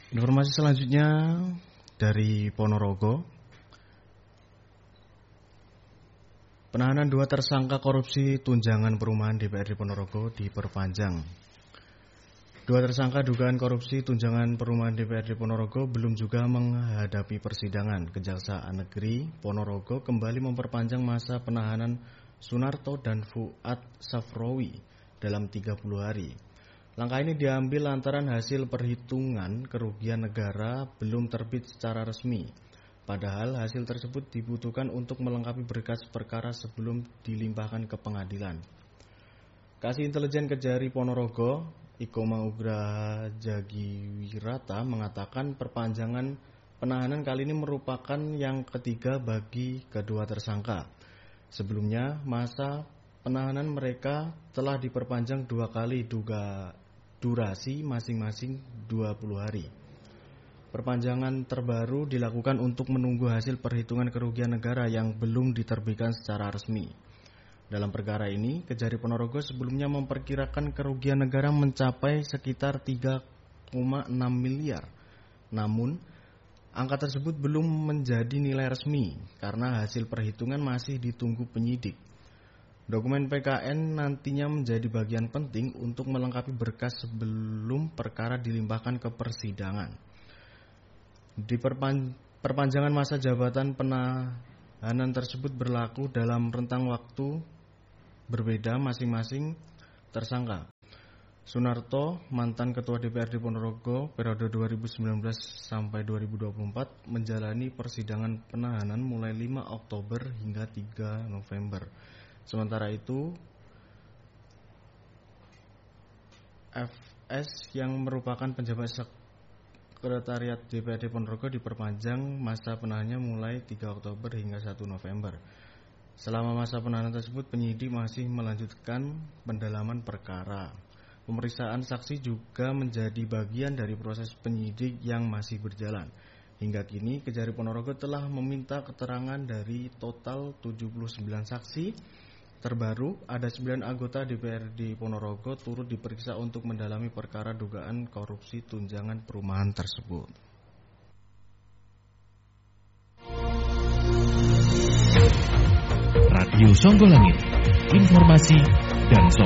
Informasi selanjutnya dari Ponorogo. Penahanan 2 tersangka korupsi tunjangan perumahan DPRD Ponorogo diperpanjang. 2 tersangka dugaan korupsi tunjangan perumahan DPRD Ponorogo belum juga menghadapi persidangan. Kejaksaan Negeri Ponorogo kembali memperpanjang masa penahanan Sunarto dan Fuad Safrowi dalam 30 hari. Langkah ini diambil lantaran hasil perhitungan kerugian negara belum terbit secara resmi. Padahal hasil tersebut dibutuhkan untuk melengkapi berkas perkara sebelum dilimpahkan ke pengadilan. Kasih Intelijen Kejari Ponorogo, Iko Maugraha Jagiwirata mengatakan perpanjangan penahanan kali ini merupakan yang ketiga bagi kedua tersangka. Sebelumnya, masa penahanan mereka telah diperpanjang 2 kali durasi masing-masing 20 hari. Perpanjangan terbaru dilakukan untuk menunggu hasil perhitungan kerugian negara yang belum diterbitkan secara resmi. Dalam perkara ini, Kejari Ponorogo sebelumnya memperkirakan kerugian negara mencapai sekitar 3,6 miliar. Namun, angka tersebut belum menjadi nilai resmi karena hasil perhitungan masih ditunggu penyidik. Dokumen PKN nantinya menjadi bagian penting untuk melengkapi berkas sebelum perkara dilimpahkan ke persidangan. Di perpanjangan masa jabatan penahanan tersebut berlaku dalam rentang waktu berbeda masing-masing tersangka. Sunarto, mantan Ketua DPRD Ponorogo periode 2019 sampai 2024, menjalani persidangan penahanan mulai 5 Oktober hingga 3 November. Sementara itu, FS yang merupakan penjabat sekretariat DPRD Ponorogo diperpanjang masa penahanannya mulai 3 Oktober hingga 1 November. Selama masa penahanan tersebut, penyidik masih melanjutkan pendalaman perkara. Pemeriksaan saksi juga menjadi bagian dari proses penyidik yang masih berjalan. Hingga kini, Kejari Ponorogo telah meminta keterangan dari total 79 saksi. Terbaru, ada 9 anggota DPRD Ponorogo turut diperiksa untuk mendalami perkara dugaan korupsi tunjangan perumahan tersebut. Radio Songgolangit, informasi dan solusi.